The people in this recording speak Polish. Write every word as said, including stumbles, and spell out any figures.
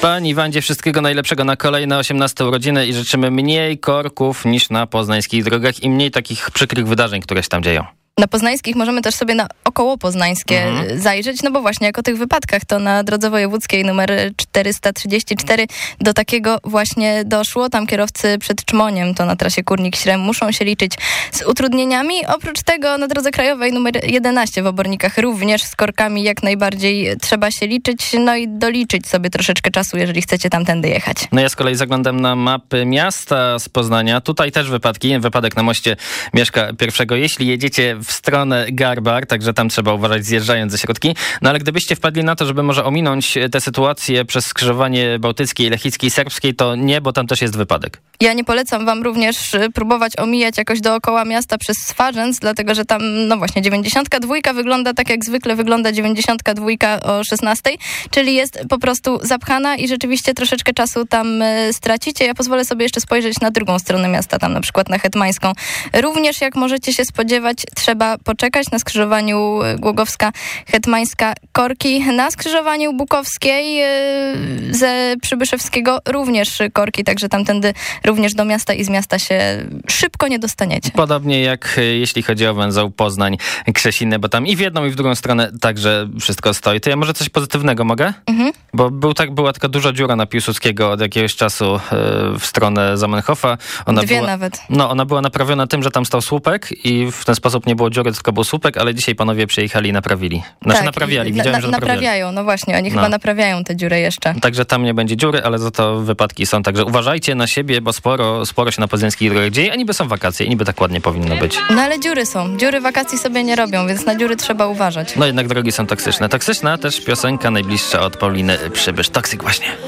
Pani Wandzie wszystkiego najlepszego na kolejne osiemnaste urodziny i życzymy mniej korków niż na poznańskich drogach i mniej takich przykrych wydarzeń, które się tam dzieją. Na poznańskich możemy też sobie na około poznańskie mhm. zajrzeć, no bo właśnie jak o tych wypadkach, to na drodze wojewódzkiej numer czterysta trzydzieści cztery do takiego właśnie doszło. Tam kierowcy przed Czmoniem, to na trasie Kórnik-Śrem, muszą się liczyć z utrudnieniami. Oprócz tego na drodze krajowej numer jedenaście w Obornikach również z korkami jak najbardziej trzeba się liczyć, no i doliczyć sobie troszeczkę czasu, jeżeli chcecie tamtędy jechać. No ja z kolei zaglądam na mapy miasta z Poznania. Tutaj też wypadki. Wypadek na moście Mieszka I. Jeśli jedziecie w stronę Garbar, także tam trzeba uważać zjeżdżając ze środki. No ale gdybyście wpadli na to, żeby może ominąć tę sytuację przez skrzyżowanie Bałtyckiej, Lechickiej, Serbskiej, to nie, bo tam też jest wypadek. Ja nie polecam wam również próbować omijać jakoś dookoła miasta przez Swarzędz, dlatego że tam, no właśnie, dziewięćdziesiątka dwójka wygląda tak, jak zwykle wygląda dziewięćdziesiątka dwójka o szesnastej, czyli jest po prostu zapchana i rzeczywiście troszeczkę czasu tam y, stracicie. Ja pozwolę sobie jeszcze spojrzeć na drugą stronę miasta, tam na przykład na Hetmańską. Również, jak możecie się spodziewać, trzeba poczekać na skrzyżowaniu Głogowska-Hetmańska korki. Na skrzyżowaniu Bukowskiej y, ze Przybyszewskiego również korki, także tamtędy również do miasta i z miasta się szybko nie dostaniecie. Podobnie jak jeśli chodzi o węzeł Poznań-Krzesiny, bo tam i w jedną i w drugą stronę także wszystko stoi. To ja może coś pozytywnego mogę? Mhm. Bo był tak, była taka duża dziura na Piłsudskiego od jakiegoś czasu yy, w stronę Zamenhofa. Ona Dwie była, nawet. No, ona była naprawiona tym, że tam stał słupek i w ten sposób nie było dziury, tylko był słupek, ale dzisiaj panowie przyjechali i naprawili. Znaczy tak, naprawiali, widziałem, na, że naprawiali. Naprawiają, no właśnie, oni no. chyba naprawiają tę dziurę jeszcze. Także tam nie będzie dziury, ale za to wypadki są. Także uważajcie na siebie, bo sporo, sporo się na poznańskich drogach dzieje, a niby są wakacje i niby tak ładnie powinno być. No ale dziury są. Dziury wakacji sobie nie robią, więc na dziury trzeba uważać. No jednak drogi są toksyczne. Toksyczna też piosenka najbliższa od Pauliny Przybysz. Toksyk właśnie.